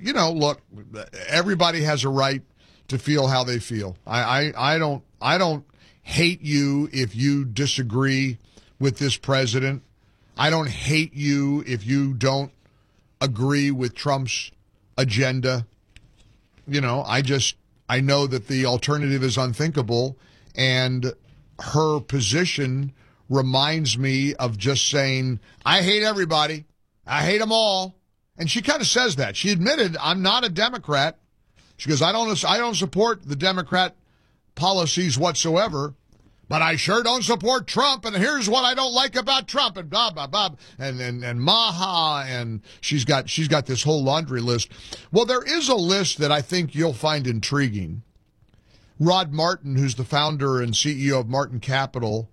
look, everybody has a right to feel how they feel. I don't hate you if you disagree with this president. I don't hate you if you don't agree with Trump's agenda. I know that the alternative is unthinkable, and her position reminds me of just saying, I hate everybody. I hate them all. And she kind of says that. She admitted, I'm not a Democrat. She goes, I don't support the Democrat policies whatsoever, but I sure don't support Trump, and here's what I don't like about Trump, and blah, blah, blah, and Maha, and she's got this whole laundry list. Well, there is a list that I think you'll find intriguing. Rod Martin, who's the founder and CEO of Martin Capital,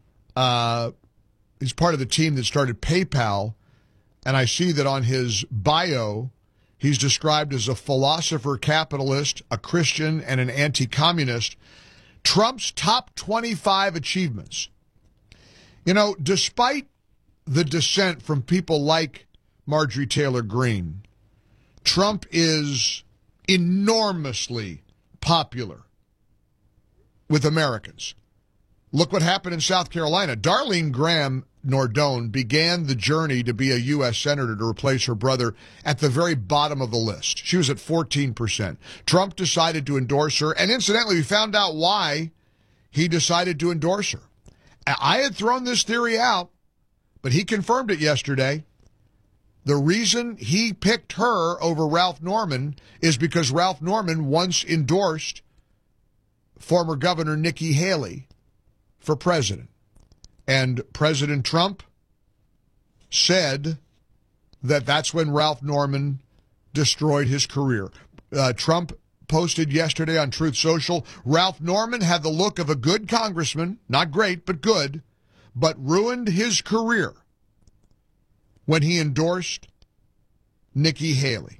he's part of the team that started PayPal, and I see that on his bio, he's described as a philosopher capitalist, a Christian, and an anti-communist. Trump's top 25 achievements. Despite the dissent from people like Marjorie Taylor Greene, Trump is enormously popular with Americans. Look what happened in South Carolina. Darlene Graham Nordone began the journey to be a U.S. Senator to replace her brother at the very bottom of the list. She was at 14%. Trump decided to endorse her, and incidentally, we found out why he decided to endorse her. I had thrown this theory out, but he confirmed it yesterday. The reason he picked her over Ralph Norman is because Ralph Norman once endorsed former Governor Nikki Haley for president. And President Trump said that that's when Ralph Norman destroyed his career. Trump posted yesterday on Truth Social, Ralph Norman had the look of a good congressman, not great, but good, but ruined his career when he endorsed Nikki Haley.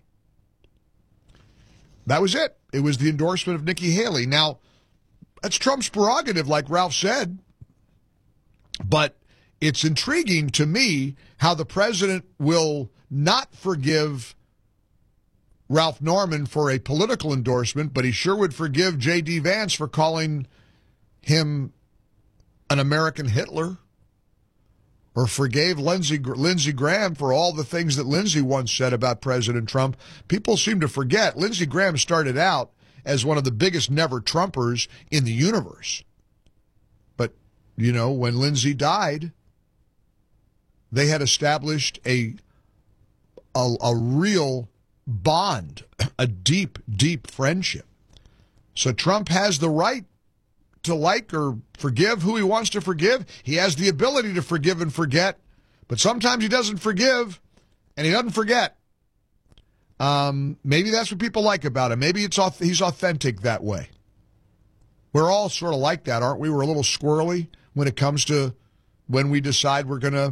That was it. It was the endorsement of Nikki Haley. Now, that's Trump's prerogative, like Ralph said. But it's intriguing to me how the president will not forgive Ralph Norman for a political endorsement, but he sure would forgive J.D. Vance for calling him an American Hitler, or forgave Lindsey Graham for all the things that Lindsey once said about President Trump. People seem to forget Lindsey Graham started out as one of the biggest never-Trumpers in the universe. When Lindsey died, they had established a real bond, a deep, deep friendship. So Trump has the right to like or forgive who he wants to forgive. He has the ability to forgive and forget, but sometimes he doesn't forgive and he doesn't forget. Maybe that's what people like about him. Maybe he's authentic that way. We're all sort of like that, aren't we? We're a little squirrely when it comes to when we decide we're going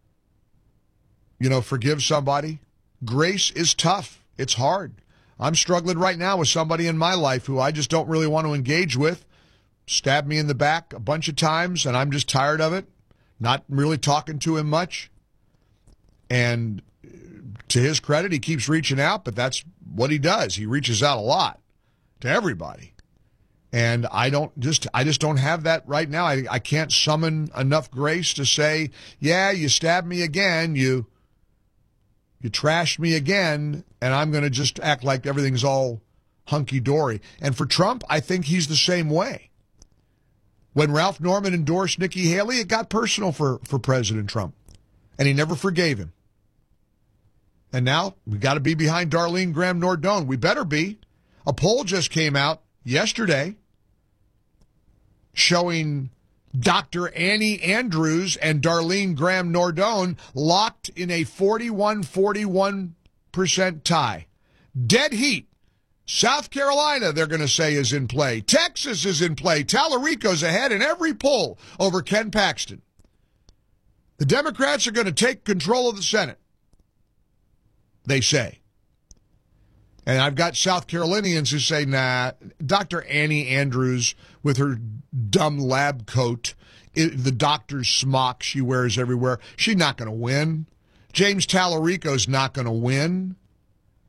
to, forgive somebody. Grace is tough. It's hard. I'm struggling right now with somebody in my life who I just don't really want to engage with. Stabbed me in the back a bunch of times, and I'm just tired of it. Not really talking to him much. And to his credit, he keeps reaching out, but that's what he does. He reaches out a lot to everybody. And I just don't have that right now. I can't summon enough grace to say, yeah, you stabbed me again, you trashed me again, and I'm going to just act like everything's all hunky-dory. And for Trump, I think he's the same way. When Ralph Norman endorsed Nikki Haley, it got personal for President Trump, and he never forgave him. And now we got to be behind Darlene Graham Nordone. We better be. A poll just came out yesterday showing Dr. Annie Andrews and Darlene Graham Nordone locked in a 41% tie. Dead heat. South Carolina, they're going to say, is in play. Texas is in play. Tallarico's ahead in every poll over Ken Paxton. The Democrats are going to take control of the Senate, they say. And I've got South Carolinians who say, nah, Dr. Annie Andrews with her dumb lab coat, the doctor's smock she wears everywhere, she's not going to win. James Tallarico's not going to win.